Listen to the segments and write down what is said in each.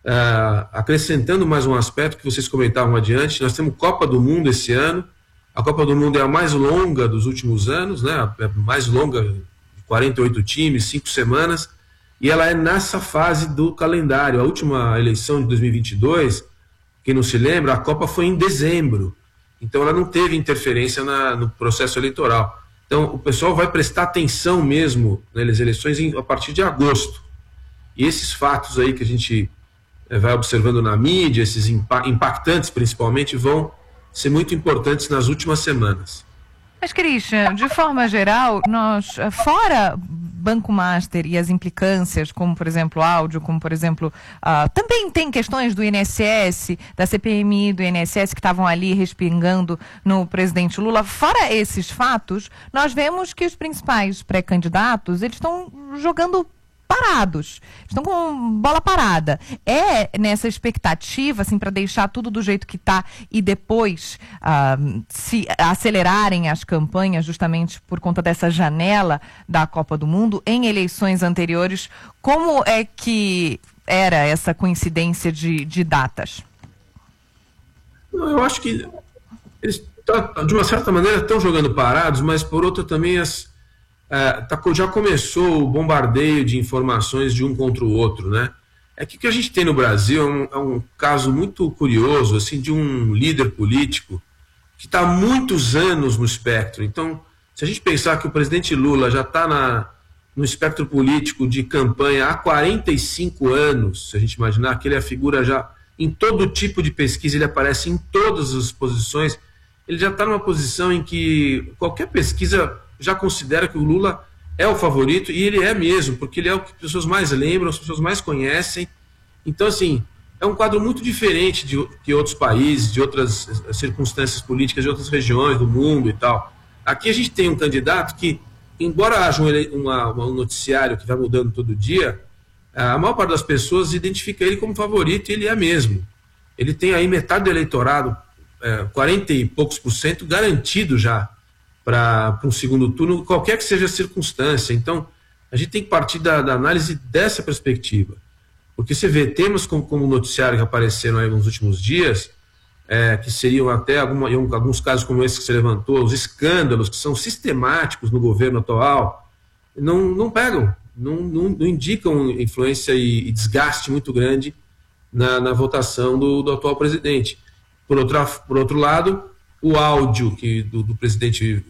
Acrescentando mais um aspecto que vocês comentavam adiante, nós temos Copa do Mundo esse ano. A Copa do Mundo é a mais longa dos últimos anos, né? É a mais longa, de 48 times, 5 semanas, e ela é nessa fase do calendário. A última eleição de 2022, quem não se lembra, a Copa foi em dezembro, então ela não teve interferência no processo eleitoral. Então o pessoal vai prestar atenção mesmo nas eleições a partir de agosto. E esses fatos aí que a gente vai observando na mídia, esses impactantes principalmente, vão ser muito importantes nas últimas semanas. Mas, Christian, de forma geral, nós, fora Banco Master e as implicâncias, como, por exemplo, áudio, como, por exemplo, também tem questões do INSS, da CPMI do INSS, que estavam ali respingando no presidente Lula. Fora esses fatos, nós vemos que os principais pré-candidatos, eles estão jogando parados, estão com bola parada. É nessa expectativa, assim, para deixar tudo do jeito que está e depois se acelerarem as campanhas justamente por conta dessa janela da Copa do Mundo em eleições anteriores, como é que era essa coincidência de datas? Eu acho que eles, de uma certa maneira, estão jogando parados, mas por outra também já começou o bombardeio de informações de um contra o outro, né? É que o que a gente tem no Brasil é um caso muito curioso, assim, de um líder político que está há muitos anos no espectro. Então, se a gente pensar que o presidente Lula já está no espectro político de campanha há 45 anos, se a gente imaginar que ele é a figura já em todo tipo de pesquisa, ele aparece em todas as posições, ele já está numa posição em que qualquer pesquisa já considera que o Lula é o favorito, e ele é mesmo, porque ele é o que as pessoas mais lembram, as pessoas mais conhecem. Então, assim, é um quadro muito diferente de outros países, de outras circunstâncias políticas, de outras regiões do mundo e tal. Aqui a gente tem um candidato que, embora haja um noticiário que vai mudando todo dia, a maior parte das pessoas identifica ele como favorito, e ele é mesmo. Ele tem aí metade do eleitorado, 40 e poucos % garantido já para um segundo turno, qualquer que seja a circunstância. Então, a gente tem que partir da análise dessa perspectiva. Porque você vê temas como o noticiário que apareceram aí nos últimos dias, que seriam até, em alguns casos como esse que você levantou, os escândalos que são sistemáticos no governo atual, não pegam, não indicam influência e desgaste muito grande na votação do atual presidente. Por outro lado, o áudio do presidente,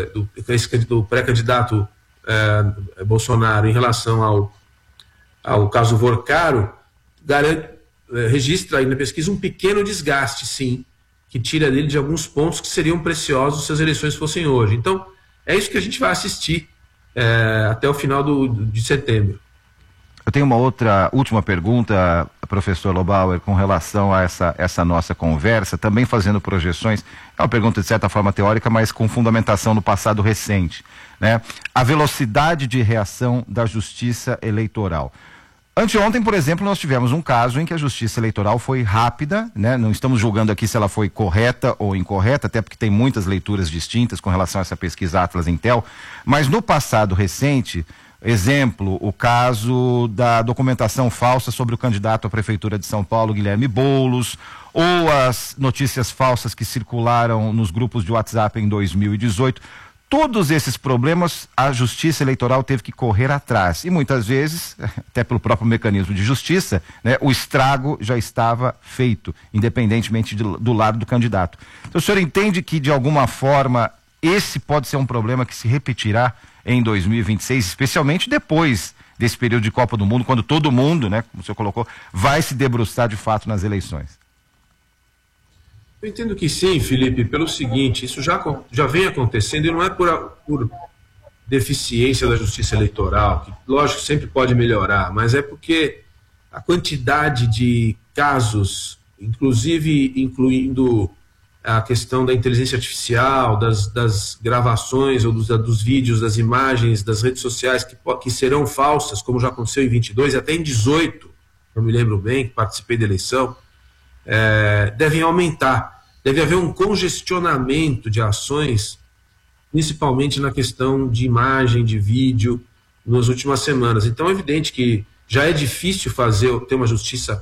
do pré-candidato Bolsonaro em relação ao caso Vorcaro, registra aí na pesquisa um pequeno desgaste, sim, que tira dele de alguns pontos que seriam preciosos se as eleições fossem hoje. Então, é isso que a gente vai assistir até o final de setembro. Eu tenho uma última pergunta, professor Lobauer, com relação a essa nossa conversa, também fazendo projeções. É uma pergunta de certa forma teórica, mas com fundamentação no passado recente, né? A velocidade de reação da justiça eleitoral. Anteontem, por exemplo, nós tivemos um caso em que a justiça eleitoral foi rápida, né? Não estamos julgando aqui se ela foi correta ou incorreta, até porque tem muitas leituras distintas com relação a essa pesquisa Atlas Intel, mas no passado recente, exemplo, o caso da documentação falsa sobre o candidato à Prefeitura de São Paulo, Guilherme Boulos, ou as notícias falsas que circularam nos grupos de WhatsApp em 2018, todos esses problemas a Justiça Eleitoral teve que correr atrás. E muitas vezes, até pelo próprio mecanismo de justiça, né, o estrago já estava feito, independentemente do lado do candidato. Então, o senhor entende que, de alguma forma, esse pode ser um problema que se repetirá em 2026, especialmente depois desse período de Copa do Mundo, quando todo mundo, né, como o senhor colocou, vai se debruçar de fato nas eleições? Eu entendo que sim, Felipe, pelo seguinte, isso já vem acontecendo, e não é por deficiência da justiça eleitoral, que lógico sempre pode melhorar, mas é porque a quantidade de casos, inclusive incluindo a questão da inteligência artificial, das gravações ou dos vídeos, das imagens, das redes sociais que serão falsas, como já aconteceu em 22 e até em 18, eu me lembro bem, que participei da eleição, devem aumentar. Deve haver um congestionamento de ações, principalmente na questão de imagem, de vídeo, nas últimas semanas. Então é evidente que já é difícil ter uma justiça